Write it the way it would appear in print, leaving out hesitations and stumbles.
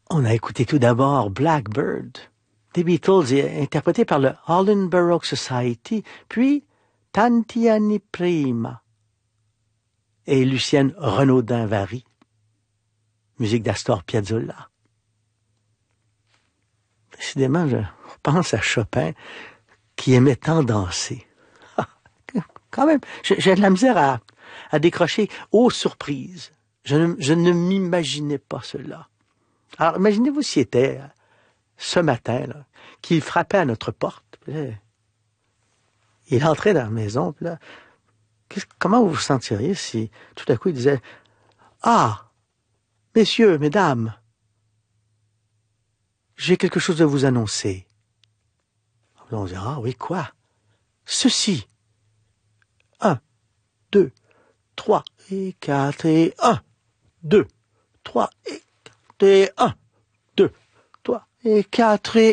On a écouté tout d'abord Blackbird des Beatles, interprété par le Holland Baroque Society, puis Tanti anni prima et Lucienne Renaudin-Vary, musique d'Astor Piazzolla. Décidément, je pense à Chopin qui aimait tant danser. Quand même, j'ai de la misère à décrocher. Oh, surprise! Je ne m'imaginais pas cela. Alors, imaginez-vous s'il était ce matin, là, qu'il frappait à notre porte. Il entrait dans la maison, puis là, comment vous vous sentiriez si tout à coup il disait « Ah, messieurs, mesdames, j'ai quelque chose à vous annoncer. » On dit « Ah oui, quoi? Ceci. 1, 2, 3 et 4 et 1, 2, 3 et 4 et 1, 2, 3 et 4 et 1. »